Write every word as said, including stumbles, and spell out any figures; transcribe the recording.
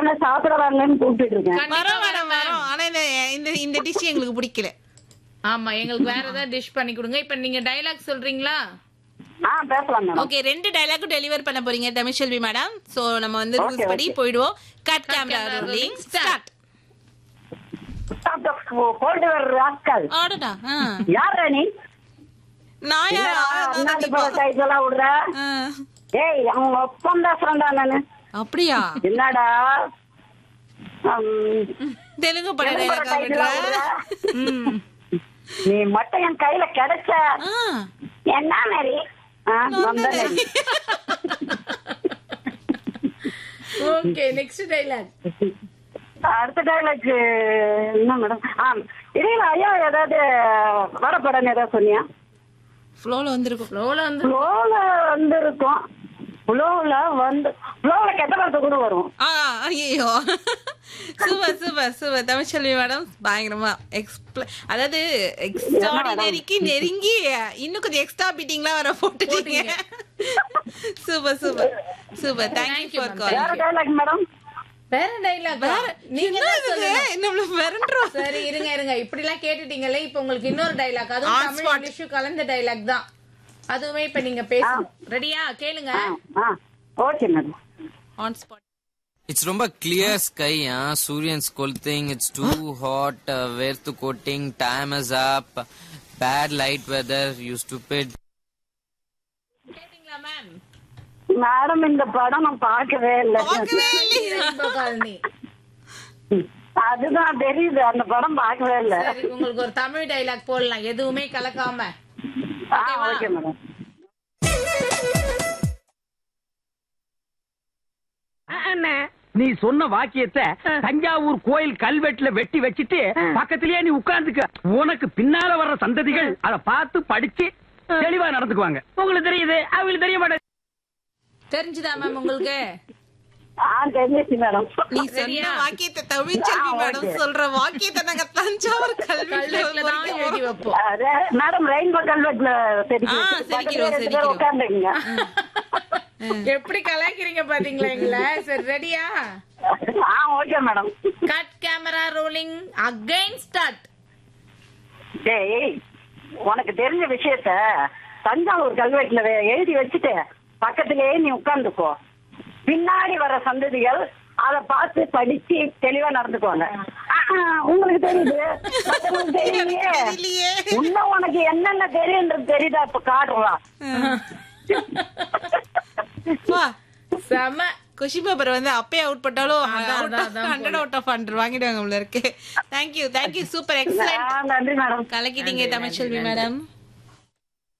வாங்க சாப்பிட வாங்கன்னு கூப்பிட்டு இருக்கேன். வரோம் மேடம் வரோம். ஆனா இந்த இந்த இந்த டிஷ் எங்களுக்கு பிடிக்கல. ஆமா, எங்களுக்கு வேற ஏதாவது டிஷ் பண்ணி கொடுங்க. இப்ப நீங்க டயலாக் சொல்றீங்களா? ஆ பேசலாம் மேடம். ஓகே, ரெண்டு டயலாக்கும் டெலிவர் பண்ண போறீங்க தமிழ்செல்வி மேடம். சோ நம்ம வந்து Okay, ரூல்ஸ் படி okay. போய்டுவோம். Cut camera camera rolling rolling, start. Stop the holder rascal. ஆடடா. ஆ. யார் நீ? நான் யார்? அண்ணாந்து போற கைதெல்லாம் விடுற. ஆ. ஏய் அவங்க ஒப்பம் பேசுறேன்டா நானு. அப்படியா? என்னடா ம், தெலுங்கு பட தெலுங்கு பட டயலாக் title ஆ விடுற. ம். நீ மட்டும் என் கையில கிடைச்ச ஆ. என்ன மாதிரி ஓகே, நெக்ஸ்ட் டயலாக். அடுத்த டைலாக் என்ன மேடம்? ஆ இடையில ஐயா ஏதாவது வர படம் ஏதாவது சொன்னியா? ஃப்ளோல வந்திருக்கும். ஃப்ளோல வந்து ஃப்ளோல வந்து இருக்கும். ஃப்ளோல வந்து ஃப்ளோல கெட்ட வார்த்தை கூட வரும். ஆ ஐயோ, super super super Tamilselvi madam. பயங்கரமா எக்ஸ்பிள அதாவது எக்ஸ்ட்ராடினரிக்கு நெருங்கி இன்னும் கொஞ்சம் எக்ஸ்ட்ரா பீட்டிங்லாம் வர போட்டுட்டீங்க. Super super super. Thank you for வேற காலிங். Dialogue madam? வேற டயலாக். நீங்க என்ன தான் இது? சொல்லணும். நம்மள வெறன்றோம். சரி, இருங்க இருங்க. இப்படி எல்லாம் கேட்டுட்டீங்களே, இப்ப உங்களுக்கு இன்னொரு டயலாக். அதுவும் On தமிழ் spot. இங்கிலீஷ் கலந்த டயலாக் தான். அதுவுமே இப்ப நீங்க பேசணும். ரெடியா? கேளுங்க. ஆ okay madam. On spot. It's ரொம்ப clear sky, huh? Suryan's colting, it's too hot, uh, Verthu coating, time is up, bad light weather, you stupid. கேட்டீங்களா மேம்? மேடம் இந்த படம் நான் பார்க்கவே இல்லை. பார்க்கவே இல்லையா? Rainbow colony. அதுதான் தெரியுது, அந்த படம் பார்க்கவே இல்லை. சரி, உங்களுக்கு ஒரு தமிழ் டயலாக் போடலாம், எதுவுமே கலக்காம. ஆ ஓகே மேடம். நீ சொன்ன வாக்கியத்தை தஞ்சாவூர் கோயில் கல்வெட்டுல வெட்டி வச்சிட்டு பக்கத்திலேயே நீ உட்கார்ந்துக்க. உனக்கு பின்னால வர்ற சந்ததிகள் அத பார்த்து படிச்சு தெளிவா நடந்துக்குவாங்க. உங்களுக்கு தெரியுது, அவங்களுக்கு தெரிய மாட்டேங்குது. தெரிஞ்சுதா மேம் உங்களுக்கு? ஆ தெரிஞ்சிச்சு மேடம். நீ சொன்ன வாக்கியத்தை தமிழ்செல்வி மேடம் சொல்ற வாக்கியத்தை நாங்க தஞ்சாவூர் கல்வெட்டுல தான் எழுதி கல்வெட்டுல வைப்போம். மேடம் ரெயின்போ கல்வெட்டுல ஆ, செதுக்கிடுவோம், செதுக்கிடுவோம். உட்காந்துங்க. எப்படி கலாய்க்கிறீங்க பாத்தீங்களா எங்கள? சரி, ரெடியா? ஆ okay madam. Cut camera rolling again start. டேய் உனக்கு தெரிஞ்ச விஷயத்த தஞ்சாவூர் கல்வெட்டுல எழுதி வச்சுட்டு பக்கத்திலேயே நீ உட்கார்ந்துக்கோ. பின்னாடி வர சந்ததிகள் அத பார்த்து படிச்சு தெளிவா நடந்துக்குவாங்க. உங்களுக்கு தெரியுது, மத்தவங்களுக்கு தெரியலையே. தெரியலையே. இன்னும் உனக்கு என்னென்ன தெரியுன்றது தெரியுதா? இப்ப காட்டுவா. வா. செம. கொஷின் பேப்பர் வந்து அப்பயே அவுட் பட்டாலும் அதான், அதான், அதான் ஹண்ட்ரட் அவுட் ஆஃப் ஹண்ட்ரட் வாங்கிடுவாங்க உள்ள இருக்கு. Thank you thank you super excellent. நன்றி மேடம். கலக்கிட்டீங்க தமிழ்செல்வி மேடம்.